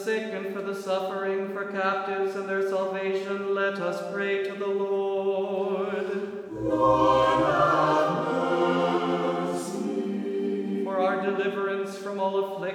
sick and for the suffering, for captives and their salvation, let us pray to the Lord. Lord, have mercy. For our deliverance from all affliction,